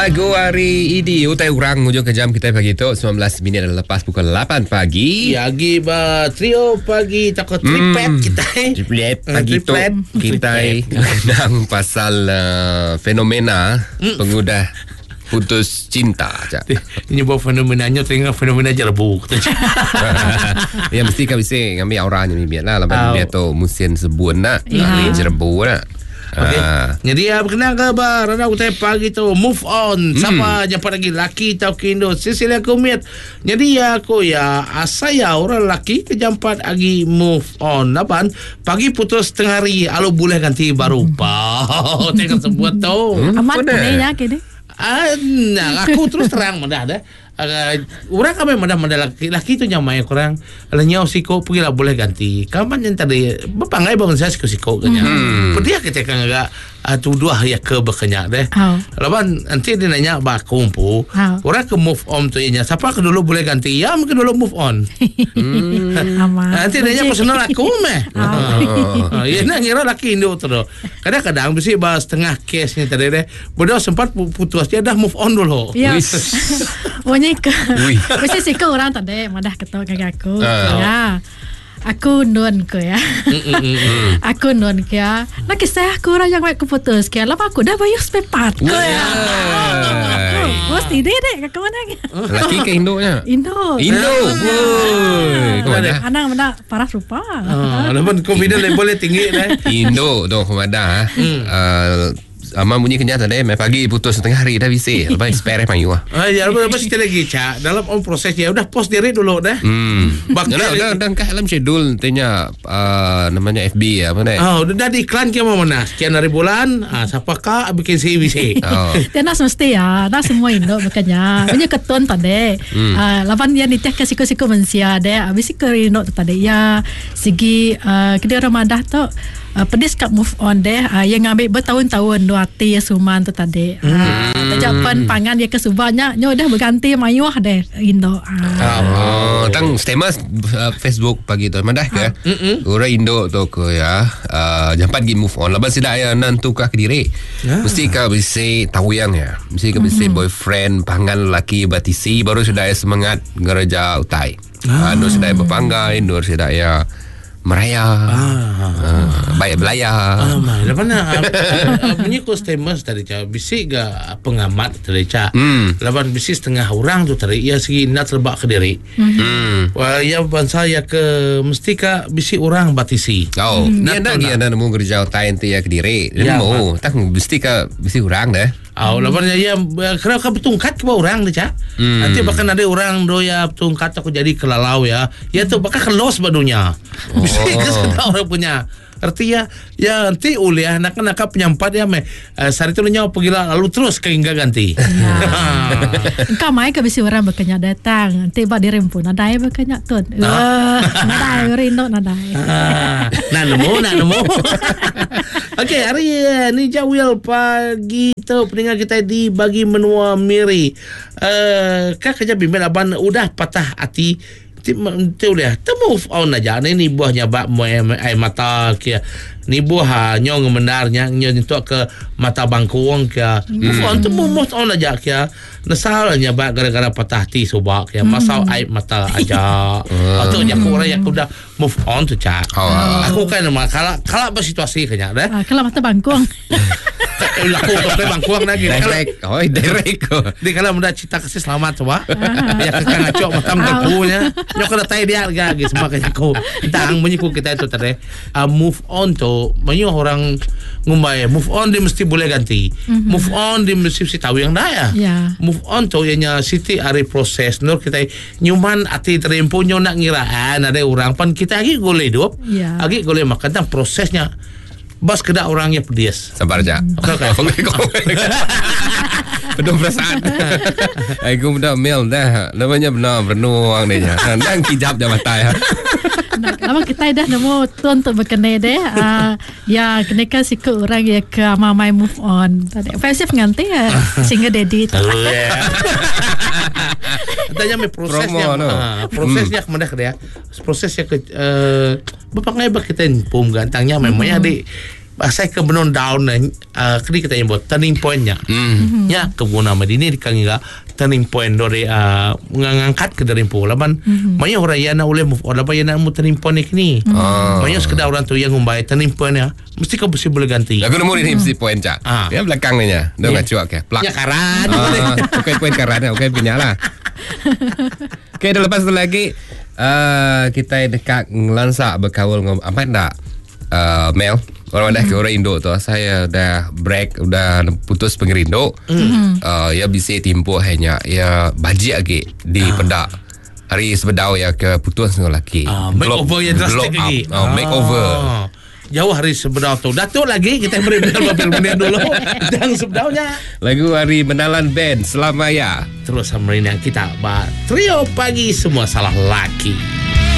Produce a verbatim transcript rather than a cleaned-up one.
lagu hari ini utai urang hujung ke jam kita pagi tu sembilan belas minit dan lepas pukul lapan pagi. Ya, lagi ba trio pagi takut triplet hmm. kita. Triplet pagi tu kita sedang pasal uh, fenomena hmm. pengudah putus cinta aja. Ini bawa fenomenanya tengok fenomena jelebu. Ya mesti kan bisa ngambil auranya ni biar lah lepas dia tu musim sebun nak ni jelebu nak. Okay. Ah. Jadi ya berkenaan ke bar ada utai pagi tu move on. Hmm. Siapa jumpa lagi laki tau kindo sisilia kumit. Jadi ya aku ya asa ya orang laki kejampat lagi move on. Lapan pagi putus tengah hari alu boleh ganti baru. Pau tengok sebuat tu. Amat boleh ya kini. Ah, nah, aku terus terang mendah dah. Uh, orang kami mendah-mendah laki, laki tu nyamai kurang alanya siko pergi lah boleh ganti kapan yang tadi bepangai bangun saya siko-siko kenya hmm. Perdia kita kan agak uh, tuduh ya ke berkenyak deh oh. Laban nanti dia nanya bak kumpu oh. Orang ke move on tu ianya siapa ke dulu boleh ganti ya mungkin dulu move on hmm. Nanti dia nanya personal aku meh oh. Ya nak ngira laki Indo tu kadang-kadang mesti bahas tengah case ni tadi deh bodoh sempat putus dia dah move on dulu yes. Pokoknya ke mesti sih ke orang tadi madah ketemu kaki aku uh. Ya aku nun ke ya aku nun ke ya lagi saya aku orang yang aku putus ke lapa aku dah bayar sepepat ke ya bos tidak deh kakak mana laki ke Indonya Indo Indo mana anak mana parah rupa namun confident levelnya tinggi deh Indo tu kemana Ama bunyi kenyataan deh, pagi putus setengah hari dah bisa, lepas spare panggil lah. Ah, ya, lepas kita lagi cak dalam on proses ya, udah post diri dulu dah. Hmm. Bakal dah dah dah dalam schedule tanya uh, namanya F B apa nih? Oh, udah dah di iklan ke mana? Sekian hari bulan, ah siapa kah bikin C V C? Oh. Dia nak semesti ya, dah semua Indo makanya. Punya keton tadi. Hmm. Ah, lapan dia niteh ke siku-siku mensia deh, habis ke Indo tadi ya. Segi uh, kedua Ramadan tu Uh, pedis kat move on deh uh, yang ngambil bertahun-tahun dua hati ya suman tu tadi uh, tajapan pangan dia kesubanya nyo dah berganti mayuah deh Indo uh. oh tang status uh, Facebook pagi tu mandah ke uh. orang Indo tu ke ya uh, jampat gi move on lepas sidak ya nantu kah kediri yeah. Mesti ka bisa tahu yang ya mesti ka bisa mm-hmm. boyfriend pangan laki batisi baru sudah semangat gereja utai ah. uh, nur sudah berpanggai nur sudah ya meraya ah, uh, baik belayar ah, lepas nak punya customers tadi cak bisik ga pengamat tadi cak hmm. Lepas bisik setengah orang tu tadi ya segi nak terbak ke diri hmm. Wah ya bangsa ya ke mesti ka bisik orang batisi oh hmm. Dia nak dia nak nemu kerja tain tu ya ke diri dia mau tak mesti ka bisik orang dah. Oh, lepas ya kerana kau bertungkat ke orang tu cak. Hmm. Nanti bahkan ada orang do ya bertungkat aku jadi kelalau ya. Ya tu bahkan kelos badunya. Oh. Bisa ke sudah orang punya. Artinya ya nanti uliah nak-nak penyampat ya meh uh, saat itu nyawa pergi lalu terus ke hingga ganti. Engkau mai ke bisi orang berkenyak datang nanti bak dirempun nadai berkenyak tun. Wah, nadai rindo nadai. Nak nemu nak nemu. Okey, hari ni Jawil pagi tu pendengar kita di bagi menua miri. Eh uh, kak kerja bimbel aban udah patah hati tu dia tu move on aja ni buahnya bak air mata kia ni buah nyong mendarnya nyong tu ke mata bangkuang kia move on tu move on aja kia nasalnya bak gara-gara patah hati sobak kia masau air mata aja atau yang aku orang yang udah move on tu cak aku kan kalau kalau bersituasi kanya deh kalau mata bangkuang aku untuk bangkuang lagi direct oh direct di kalau mudah cita kasih selamat coba ya kan ngacok macam kepunya nyok kena tay dia lagi semua kayak aku tang menyiku kita itu tadi uh, move on tu banyak orang ngumbai move on dia mesti boleh ganti mm-hmm. Move on dia mesti mesti tahu yang dah ya yeah. Move on tu ianya siti hari proses nur kita nyuman ati terempu nyo nak ngiraan ada orang pan kita lagi boleh hidup yeah. Lagi boleh makan tang prosesnya bas kedak orangnya pedes. Sabar aja. Okey. Penuh perasaan. Aku dah mail dah. Namanya benar benuang dia. Nang kijab dah matai. Lama kita dah nemu tuan untuk berkenai deh. Uh, ya kenakan si ke orang ya ke mamai move on. Tadi offensive nganti ya sehingga dedi tu. Tanya me prosesnya. No. Uh, prosesnya hmm. Kemudian dia. Prosesnya ke uh, bapak ngai bak kita pum gantangnya memangnya hmm. di Saya ke benon down uh, kini kita yang buat turning pointnya. Hmm. Ya kebuna madini dikangiga turning point dari uh, mengangkat ke dari po laban. Mm-hmm. Maya orang yang nak boleh move on laban yang nak mu turning point ni. Ah. Maya sekedar orang tu yang ngumbai turning pointnya mesti kau mesti boleh ganti. Aku nemu ni mesti point cak. Ah. Ya belakangnya. Dia Ya. ngacuak ke. Plak. Ya karan. Ah, okay, point karan. Okay, punya lah. Okay, dah lepas tu lagi uh, kita dekat ngelansak berkawal ngom apa tak? Uh, Mel. Orang dah ke orang Indo tu. Saya dah break, udah putus pengerindo. Mm. Uh, ya bisa timpo hanya ya bajik lagi di ah. pedak. Hari sebedau ya ke putus dengan lelaki. Ah, makeover yang drastik lagi. Oh, makeover. Ah. Jauh hari sebedau tu. Datuk lagi kita beri bel bel dulu. Jangan sebedaunya. Lagu hari menalan band Selamaya. Terus sama ini kita bah trio pagi semua salah laki.